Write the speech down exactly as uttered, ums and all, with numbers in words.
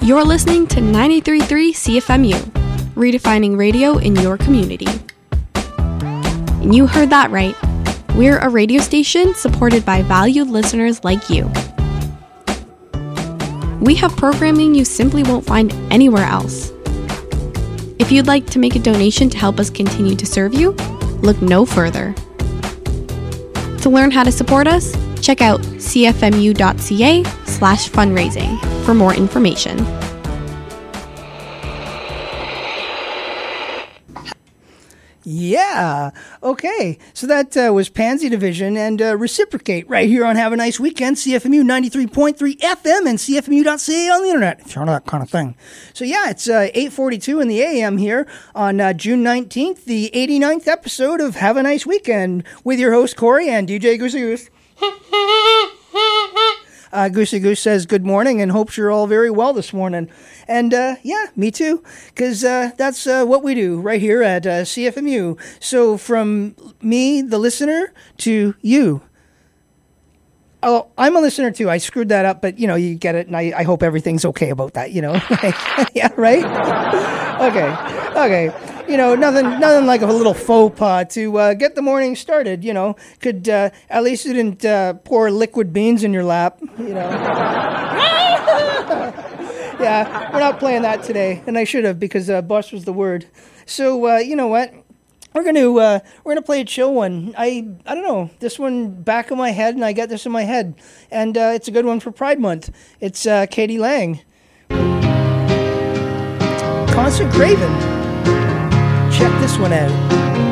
You're listening to ninety-three point three C F M U, redefining radio in your community. And you heard that right. We're a radio station supported by valued listeners like you. We have programming you simply won't find anywhere else. If you'd like to make a donation to help us continue to serve you, look no further. To learn how to support us, check out cfmu.ca slash fundraising for more information. Yeah. Okay. So that uh, was Pansy Division and uh, Reciprocate right here on Have a Nice Weekend, C F M U ninety-three point three F M and C F M U dot C A on the internet, if you're on that kind of thing. So yeah, it's uh, eight forty-two in the A M here on uh, June nineteenth, the eighty-ninth episode of Have a Nice Weekend with your host, Corey, and D J Goosey Goose. Uh, Goosey Goose says good morning and hopes you're all very well this morning. And uh, yeah, me too, because uh, that's uh, what we do right here at uh, C F M U. So from me, the listener, to you. Oh, I'm a listener too. I screwed that up, but you know, you get it, and I, I hope everything's okay about that, you know? Yeah, right? Okay, okay. You know, nothing nothing like a little faux pas to uh, get the morning started, you know. Could, uh, at least you didn't uh, pour liquid beans in your lap, you know. Yeah, we're not playing that today, and I should have, because uh, bus was the word. So, uh, you know what? We're going to uh, we're gonna play a chill one. I I don't know, this one back of my head, and I got this in my head. And uh, it's a good one for Pride Month. It's uh, Katie Lang. Constant Craven. Check this one out.